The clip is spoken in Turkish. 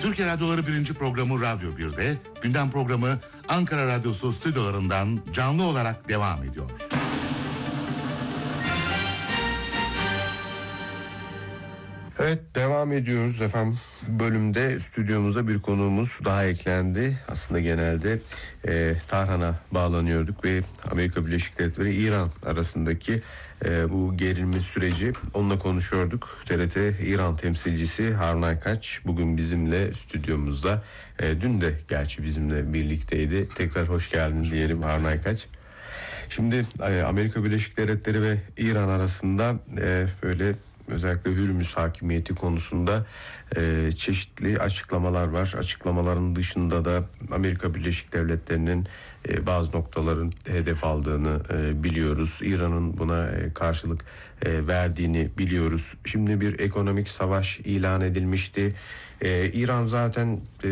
Türkiye Radyoları 1. programı Radyo 1'de, gündem programı Ankara Radyosu stüdyolarından canlı olarak devam ediyor. Evet, devam ediyoruz efendim. Bölümde stüdyomuza bir konuğumuz daha eklendi. Aslında genelde Tahran'a bağlanıyorduk ve Amerika Birleşik Devletleri İran arasındaki bu gerilme süreci, onunla konuşuyorduk. TRT İran temsilcisi Harun Aykaç bugün bizimle stüdyomuzda. Dün de gerçi bizimle birlikteydi. Tekrar hoş geldin diyelim Harun Aykaç. Şimdi Amerika Birleşik Devletleri ve İran arasında böyle özellikle Hürmüz hakimiyeti konusunda çeşitli açıklamalar var. Açıklamaların dışında da Amerika Birleşik Devletleri'nin bazı noktaların hedef aldığını biliyoruz. İran'ın buna karşılık verdiğini biliyoruz. Şimdi bir ekonomik savaş ilan edilmişti. İran zaten